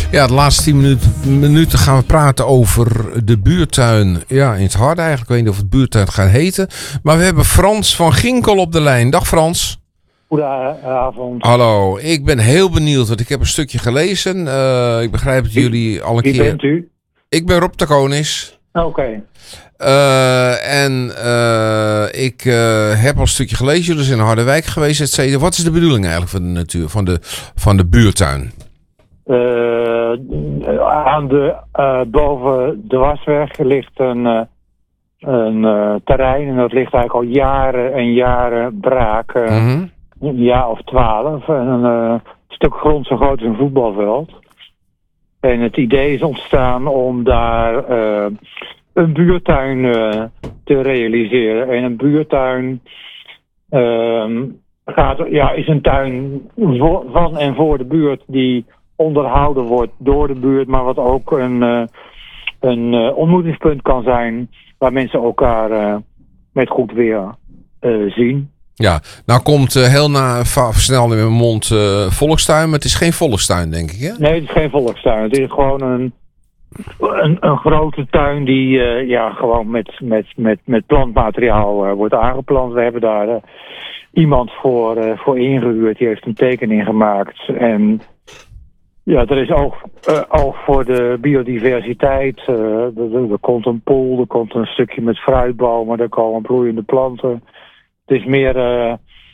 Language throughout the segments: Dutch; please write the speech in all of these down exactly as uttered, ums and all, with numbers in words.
Ja, de laatste tien minuten, minuten gaan we praten over de buurtuin. Ja, in het Harde eigenlijk. Ik weet niet of het buurtuin gaat heten. Maar we hebben Frans van Ginkel op de lijn. Dag Frans. Goedenavond. Hallo, ik ben heel benieuwd, want ik heb een stukje gelezen. Uh, ik begrijp dat jullie al een Wie keer... Wie bent u? Ik ben Rob de Konis. Oké. Okay. Uh, en uh, ik uh, heb al een stukje gelezen. Jullie zijn in Harderwijk geweest, et cetera. Wat is de bedoeling eigenlijk van de natuur, van de, van de buurtuin? Uh, aan de, uh, boven de Wasweg ligt een, uh, een uh, terrein. En dat ligt eigenlijk al jaren en jaren braak. Uh, mm-hmm. Een jaar of twaalf. Een uh, stuk grond zo groot als een voetbalveld. En het idee is ontstaan om daar uh, een buurtuin uh, te realiseren. En een buurtuin uh, gaat, ja, is een tuin voor, van en voor de buurt die onderhouden wordt door de buurt, maar wat ook een, uh, een uh, ontmoetingspunt kan zijn waar mensen elkaar uh, met goed weer uh, zien. Ja, nou komt uh, heel na, snel in mijn mond uh, volkstuin, maar het is geen volkstuin, denk ik, hè? Nee, het is geen volkstuin. Het is gewoon een, een, een grote tuin die uh, ja, gewoon met, met, met, met plantmateriaal uh, wordt aangeplant. We hebben daar uh, iemand voor, uh, voor ingehuurd, die heeft een tekening gemaakt. En ja, er is ook, uh, ook voor de biodiversiteit. Uh, er, er komt een pool, er komt een stukje met fruitbomen, er komen bloeiende planten. Het is meer, uh,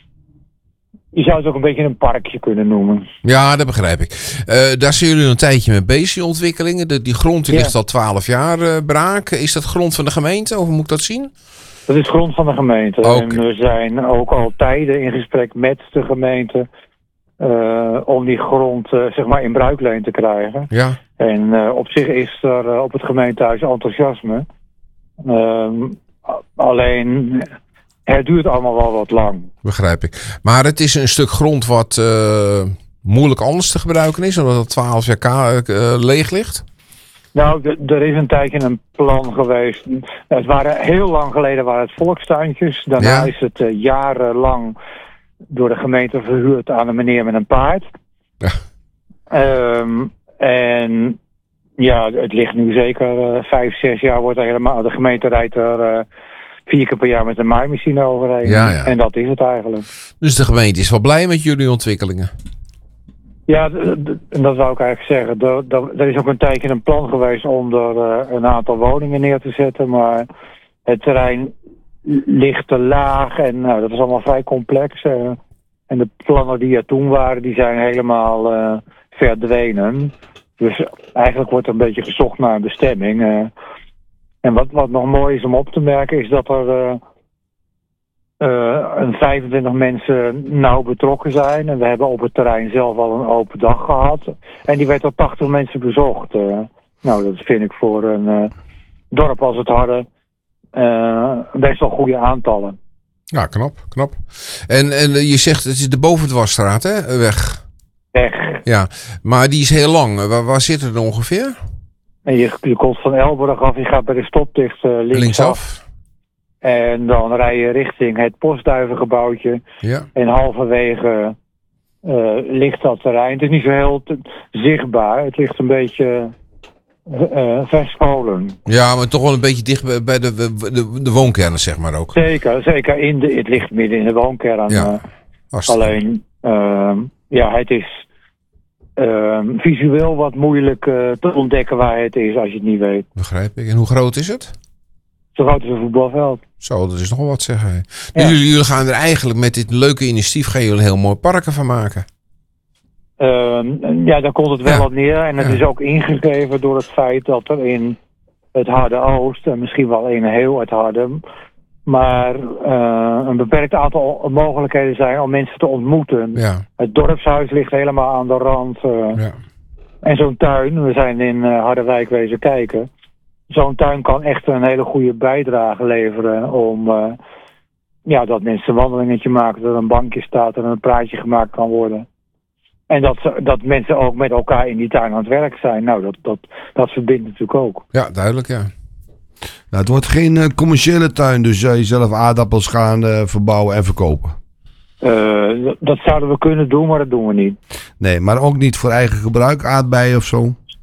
je zou het ook een beetje een parkje kunnen noemen. Ja, dat begrijp ik. Uh, daar zijn jullie een tijdje mee bezig, die ontwikkelingen. De, die grond die ja. ligt al twaalf jaar uh, braak. Is dat grond van de gemeente, of hoe moet ik dat zien? Dat is grond van de gemeente. Okay. En we zijn ook al tijden in gesprek met de gemeente uh, om die grond uh, zeg maar in bruikleen te krijgen. Ja. En uh, op zich is er uh, op het gemeentehuis enthousiasme. Uh, alleen... Het duurt allemaal wel wat lang. Begrijp ik. Maar het is een stuk grond wat uh, moeilijk anders te gebruiken is, omdat het twaalf jaar ka- uh, leeg ligt? Nou, d- er is een tijdje een plan geweest. Het waren heel lang geleden waren het volkstuintjes. Daarna ja. is het uh, jarenlang door de gemeente verhuurd aan een meneer met een paard. Ja. Um, en ja, het ligt nu zeker uh, vijf, zes jaar. Wordt er helemaal, de gemeente rijdt er... Uh, Vier keer per jaar met een maaimachine overheen. Ja, ja. En dat is het eigenlijk. Dus de gemeente is wel blij met jullie ontwikkelingen? Ja, d- d- dat wou ik eigenlijk zeggen. Er, er, er is ook een tijdje een plan geweest om er uh, een aantal woningen neer te zetten. Maar het terrein ligt te laag en nou, dat is allemaal vrij complex. Uh, en de plannen die er toen waren, die zijn helemaal uh, verdwenen. Dus eigenlijk wordt er een beetje gezocht naar een bestemming. Uh, En wat, wat nog mooi is om op te merken is dat er uh, uh, een vijfentwintig mensen nauw betrokken zijn. En we hebben op het terrein zelf al een open dag gehad. En die werd door tachtig mensen bezocht. Uh, nou, dat vind ik voor een uh, dorp als het Harde uh, best wel goede aantallen. Ja, knap, knap. En, en je zegt het is de Bovendwarsstraat, hè? Weg. Weg. Ja, maar die is heel lang. Waar, waar zit het ongeveer? En je, je komt van Elburg af, je gaat bij de stoplicht uh, linksaf. linksaf. En dan rij je richting het postduivengebouwtje. Ja. En halverwege uh, ligt dat terrein. Het is niet zo heel te, zichtbaar. Het ligt een beetje uh, verscholen. Ja, maar toch wel een beetje dicht bij de, de, de, de woonkernen, zeg maar ook. Zeker, zeker. In de, het ligt midden in de woonkern. Ja. Uh, alleen, uh, ja, het is... Uh, visueel wat moeilijk uh, te ontdekken waar het is als je het niet weet. Begrijp ik. En hoe groot is het? Zo groot als een voetbalveld. Zo, dat is nogal wat zeggen. Ja. Dus jullie, jullie gaan er eigenlijk met dit leuke initiatief gaan jullie een heel mooi parken van maken. Uh, ja, daar komt het wel ja. op neer. En het ja. is ook ingegeven door het feit dat er in het Harde Oost, en misschien wel in heel het Harde, maar uh, een beperkt aantal mogelijkheden zijn om mensen te ontmoeten. Ja. Het dorpshuis ligt helemaal aan de rand. Uh, ja. En zo'n tuin, we zijn in uh, Harderwijk wezen kijken. Zo'n tuin kan echt een hele goede bijdrage leveren om uh, ja, dat mensen een wandelingetje maken, dat er een bankje staat en een praatje gemaakt kan worden. En dat, dat mensen ook met elkaar in die tuin aan het werk zijn. Nou, dat, dat, dat verbindt natuurlijk ook. Ja, duidelijk, ja. Nou, het wordt geen uh, commerciële tuin, dus zou je zelf aardappels gaan uh, verbouwen en verkopen? Uh, dat zouden we kunnen doen, maar dat doen we niet. Nee, maar ook niet voor eigen gebruik, aardbeien of zo?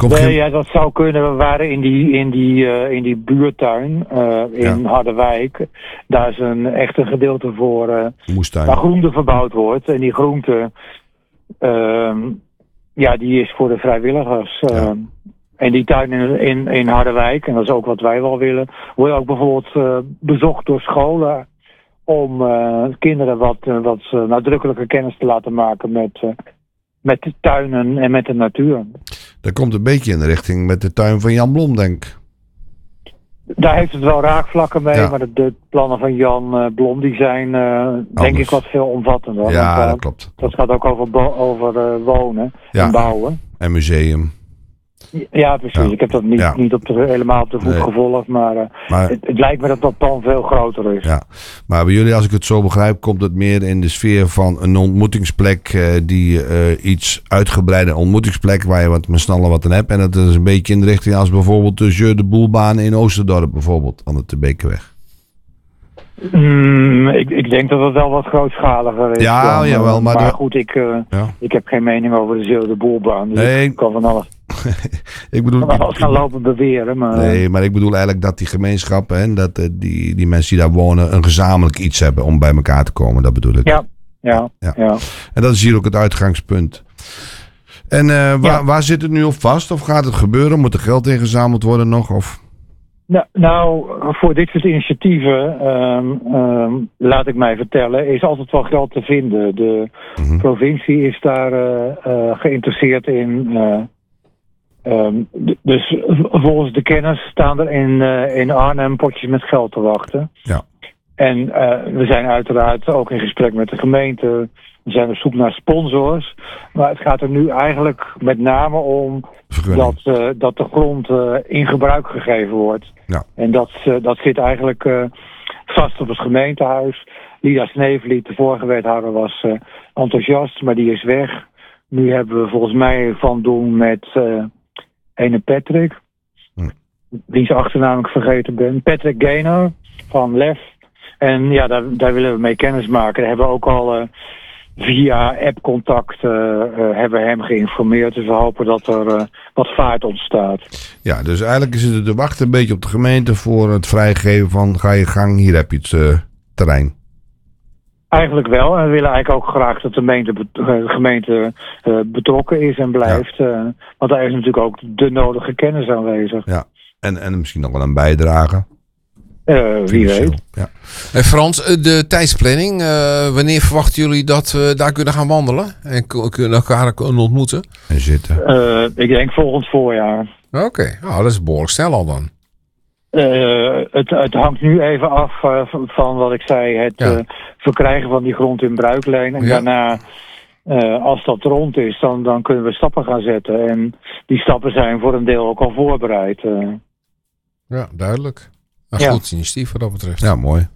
komt Nee, geen... ja, dat zou kunnen. We waren in die, in die, uh, in die buurtuin uh, in Ja. Harderwijk. Daar is een echt een gedeelte voor uh, moestuin. waar groente verbouwd wordt. En die groente, uh, ja, die is voor de vrijwilligers. Uh, Ja. En die tuin in, in, in Harderwijk, en dat is ook wat wij wel willen, wordt ook bijvoorbeeld uh, bezocht door scholen om uh, kinderen wat, uh, wat uh, nadrukkelijke kennis te laten maken met, uh, met de tuinen en met de natuur. Dat komt een beetje in de richting met de tuin van Jan Blom, denk ik. Daar heeft het wel raakvlakken mee, Ja. maar de, de plannen van Jan uh, Blom die zijn uh, denk ik wat veel omvattender. Ja, Want, uh, dat klopt. dat gaat ook over, bo- over uh, wonen Ja. en bouwen. En museum. Ja, precies. Ja. Ik heb dat niet, Ja. niet op de, helemaal op de voet Nee. gevolgd, maar, uh, Maar, het, het lijkt me dat dat plan veel groter is. ja. maar bij jullie, als ik het zo begrijp, komt het meer in de sfeer van een ontmoetingsplek uh, die uh, iets uitgebreide ontmoetingsplek waar je wat met z'n allen wat aan hebt. En dat is een beetje in de richting als bijvoorbeeld de Jeu de Boelbaan in Oosterdorp bijvoorbeeld, aan de Bekerweg. Mm, ik, ik denk dat het wel wat grootschaliger is. Ja, dan, jawel, uh, maar maar de- goed, ik, uh, Ja. ik heb geen mening over de Zeel de Boelbaan. Dus Nee. ik kan van alles, ik bedoel, van alles gaan lopen beweren. Maar, nee, maar ik bedoel eigenlijk dat die gemeenschappen en dat uh, die, die mensen die daar wonen een gezamenlijk iets hebben om bij elkaar te komen. Dat bedoel ik. Ja, ja, Ja. ja. En dat is hier ook het uitgangspunt. En uh, waar, Ja. waar zit het nu op vast? Of gaat het gebeuren? Moet er geld ingezameld worden nog? Of? Nou, nou, voor dit soort initiatieven, um, um, laat ik mij vertellen, is altijd wel geld te vinden. De Mhm. provincie is daar uh, uh, geïnteresseerd in. Uh, um, d- dus v- volgens de kennis staan er in, uh, in Arnhem potjes met geld te wachten. Ja. En uh, we zijn uiteraard ook in gesprek met de gemeente. We zijn op zoek naar sponsors. Maar het gaat er nu eigenlijk met name om Vergunning. dat, uh, dat de grond uh, in gebruik gegeven wordt. Ja. En dat, uh, dat zit eigenlijk uh, vast op het gemeentehuis. Lida Sneevliet, de vorige wethouder, was uh, enthousiast, maar die is weg. Nu hebben we volgens mij van doen met uh, ene Patrick. Hm. Wiens achternaam ik vergeten ben. Patrick Gaynor van Lef. En ja, daar, daar willen we mee kennis maken. Daar hebben we ook al... Uh, Via appcontact uh, uh, hebben we hem geïnformeerd. Dus we hopen dat er uh, wat vaart ontstaat. Ja, dus eigenlijk is het te wachten een beetje op de gemeente voor het vrijgeven van ga je gang, hier heb je het uh, terrein. Eigenlijk wel. En we willen eigenlijk ook graag dat de gemeente, de gemeente uh, betrokken is en blijft. Ja. Uh, want daar is natuurlijk ook de nodige kennis aanwezig. Ja, en, en misschien nog wel een bijdrage. Uh, wie weet. Ja. Hey Frans, de tijdsplanning. Uh, wanneer verwachten jullie dat we daar kunnen gaan wandelen? En k- kunnen elkaar kunnen ontmoeten? En zitten. Uh, ik denk volgend voorjaar. Oké, okay. Oh, dat is behoorlijk snel al dan. Uh, het, het hangt nu even af uh, van wat ik zei. Het ja. uh, verkrijgen van die grond in bruikleen. En ja. daarna... Uh, als dat rond is, dan, dan kunnen we stappen gaan zetten. En die stappen zijn voor een deel ook al voorbereid. Uh. Ja, duidelijk. Een ja. goed initiatief wat dat betreft. Ja, mooi.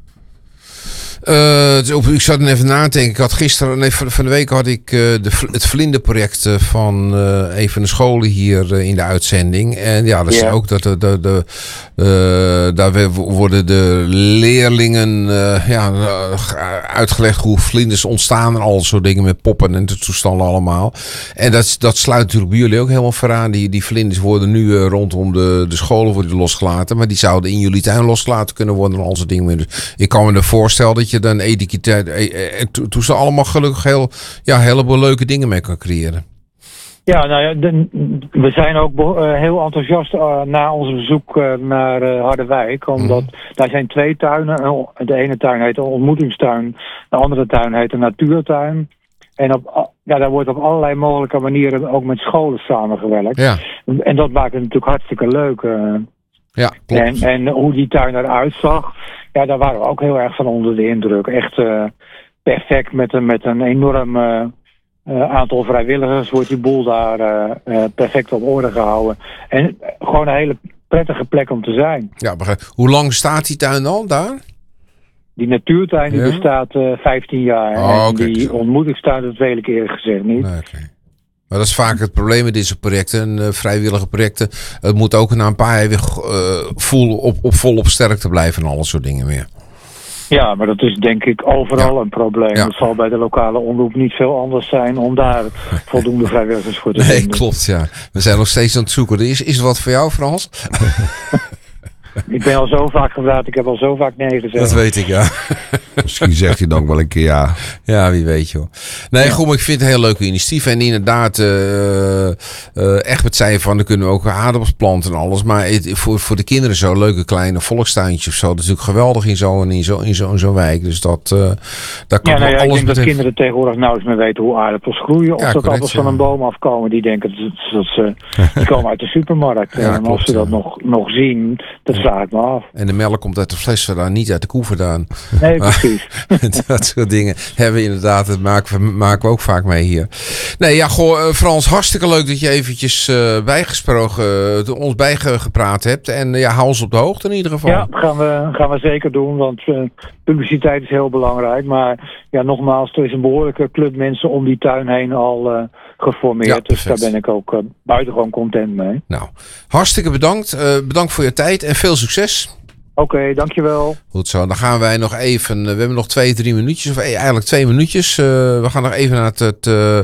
Uh, ik zat er even na te denken. Ik had gisteren, nee, van de week had ik uh, de, het Vlinderproject van uh, een van de scholen hier uh, in de uitzending. En ja, dat is yeah. ook dat de, de, de, uh, daar worden de leerlingen uh, ja, uitgelegd hoe vlinders ontstaan en al soort dingen met poppen en de toestanden allemaal. En dat, dat sluit natuurlijk bij jullie ook helemaal vooraan. Die, die vlinders worden nu uh, rondom de, de scholen worden losgelaten, maar die zouden in jullie tuin losgelaten kunnen worden en al soort dingen. Dus ik kan me er voorstellen dat je dan etiket, toen ze allemaal gelukkig heel, ja, heleboel leuke dingen mee kan creëren. Ja, nou ja, de, we zijn ook uh, heel enthousiast uh, na ons bezoek uh, naar uh, Harderwijk. Omdat mm. daar zijn twee tuinen. De ene tuin heet een ontmoetingstuin. De andere tuin heet een natuurtuin. En op, ja, daar wordt op allerlei mogelijke manieren ook met scholen samengewerkt. Ja. En dat maakt het natuurlijk hartstikke leuk. Uh, ja, klopt. En, en hoe die tuin eruit zag, ja, daar waren we ook heel erg van onder de indruk. Echt uh, perfect met een, met een enorm uh, uh, aantal vrijwilligers wordt die boel daar uh, uh, perfect op orde gehouden. En uh, gewoon een hele prettige plek om te zijn. Ja, begrijp. Hoe lang staat die tuin al daar? Die natuurtuin die ja? bestaat uh, vijftien jaar. Oh, en okay. die ontmoetingstuin, dat weet ik eerlijk gezegd niet. Nee, okay. Maar dat is vaak het probleem met deze projecten, uh, vrijwillige projecten. Het moet ook na een paar jaar weer uh, vol op, op volop sterk te blijven en al dat soort dingen meer. Ja, maar dat is denk ik overal Ja. een probleem. Ja. Het zal bij de lokale omroep niet veel anders zijn om daar voldoende vrijwilligers voor te Nee, vinden. klopt, ja. We zijn nog steeds aan het zoeken. Is, is het wat voor jou, Frans? Ik ben al zo vaak gevraagd, ik heb al zo vaak nee gezegd. Dat weet ik, ja. Misschien zegt hij dan ook wel een keer ja. Ja, wie weet, joh. Nee, Ja. goed, maar ik vind het een heel leuk initiatief. En inderdaad, uh, uh, echt met zijn van, dan kunnen we ook aardappels planten en alles. Maar het, voor, voor de kinderen zo leuke kleine volkstuintjes of zo. Dat is natuurlijk geweldig in zo'n in zo, in zo, in zo'n wijk. Dus dat, uh, daar kan Ja, nou ja, ik alles denk dat met kinderen tegenwoordig nauwelijks meer weten hoe aardappels groeien. Of Ja, dat correct, appels van ja. een boom afkomen. Die denken dat, dat ze die komen uit de supermarkt. Ja, en als klopt, ze dat ja. nog, nog zien, dat vraag ik me af. En de melk komt uit de fles vandaan, niet uit de koe vandaan. Nee, precies. Dat soort dingen hebben we inderdaad, dat maken we, maken we ook vaak mee hier. Nee, ja, goh, uh, Frans, hartstikke leuk dat je eventjes uh, bijgesproken, uh, ons bijgepraat hebt. En uh, ja, hou ons op de hoogte in ieder geval. Ja, gaan we, gaan we zeker doen, want uh, publiciteit is heel belangrijk. Maar ja, nogmaals, er is een behoorlijke club mensen om die tuin heen al uh, geformeerd. Ja, dus daar perfect. ben ik ook uh, buitengewoon content mee. Nou, hartstikke bedankt. Uh, bedankt voor je tijd en veel succes. Oké, okay, dankjewel. Goed zo, dan gaan wij nog even, we hebben nog twee, drie minuutjes, of eigenlijk twee minuutjes. Uh, we gaan nog even naar het, het uh,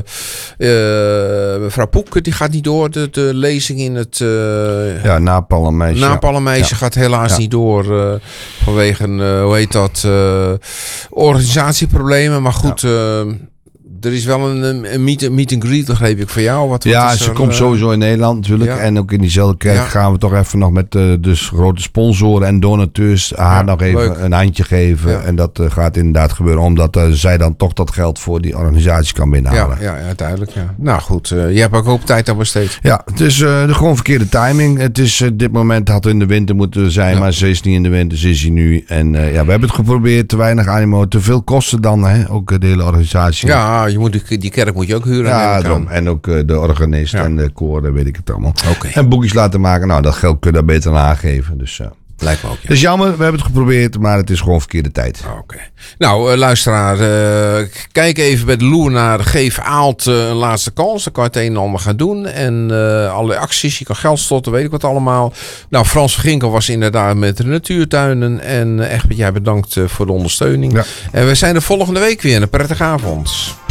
uh, mevrouw Poek, die gaat niet door, de, de lezing in het... Uh, Ja, Napalmmeisje. Napalmmeisje ja. gaat helaas ja. niet door, uh, vanwege, uh, hoe heet dat, uh, organisatieproblemen. Maar goed... Ja. Uh, Er is wel een, een meet, meet and greet, begreep ik, voor jou. Wat, ja, wat ze er, komt uh, sowieso in Nederland natuurlijk. Ja. En ook in diezelfde kerk ja. gaan we toch even nog met uh, dus grote sponsoren en donateurs haar ja, nog even leuk. een handje geven. Ja. En dat uh, gaat inderdaad gebeuren, omdat uh, zij dan toch dat geld voor die organisatie kan binnenhalen. Ja, ja, ja duidelijk. Ja. Nou goed, uh, je hebt ook hoop tijd aan besteed. Ja, het is uh, de gewoon verkeerde timing. Het is uh, dit moment had in de winter moeten zijn, ja. maar ze is niet in de winter, ze is hier nu. En uh, ja, we hebben het geprobeerd, te weinig animo, te veel kosten dan, hè? Ook de hele organisatie. Ja, je moet die, die kerk moet je ook huren. Ja, en, en ook uh, de organist ja. en de koor, weet ik het allemaal. Okay. En boekjes laten maken, nou dat geld kun je daar beter aan aangeven. Dus, uh, lijkt me ook, ja. Dus jammer, we hebben het geprobeerd, maar het is gewoon verkeerde tijd. Oké. Okay. Nou, uh, luisteraar, uh, kijk even bij de loer naar Geef Aalt uh, een laatste kans. Dan kan je het een en ander gaan doen. En uh, alle acties, je kan geld storten, weet ik wat allemaal. Nou, Frans Verginkel was inderdaad met de natuurtuinen. En uh, Egbert, jij bedankt uh, voor de ondersteuning. Ja. En we zijn de volgende week weer. Een prettige avond.